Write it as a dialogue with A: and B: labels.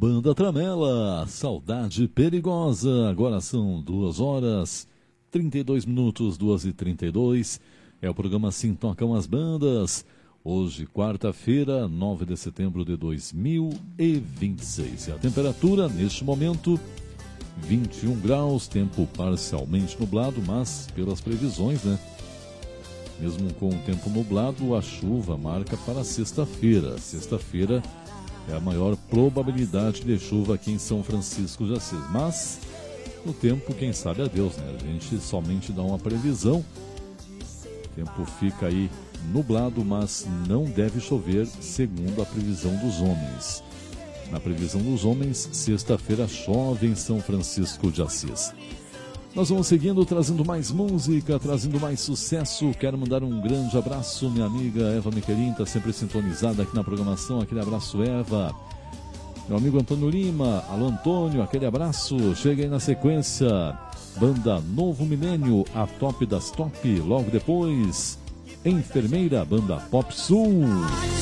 A: Banda Tramela, Saudade Perigosa. Agora são 2h32, 2h32. É o programa Assim Tocam as Bandas. Hoje, quarta-feira, 9 de setembro de 2026. E a temperatura, neste momento, 21 graus, tempo parcialmente nublado, mas pelas previsões, né? Mesmo com o tempo nublado, a chuva marca para sexta-feira. Sexta-feira é a maior probabilidade de chuva aqui em São Francisco de Assis. Mas, no tempo, quem sabe a Deus, né? A gente somente dá uma previsão. O tempo fica aí nublado, mas não deve chover, segundo a previsão dos homens. Na previsão dos homens, sexta-feira chove em São Francisco de Assis. Nós vamos seguindo, trazendo mais música, trazendo mais sucesso. Quero mandar um grande abraço, minha amiga Eva Miquelin, está sempre sintonizada aqui na programação. Aquele abraço, Eva. Meu amigo Antônio Lima, alô Antônio, aquele abraço. Chega aí na sequência, banda Novo Milênio, a top das top. Logo depois, Enfermeira, banda Pop Sul.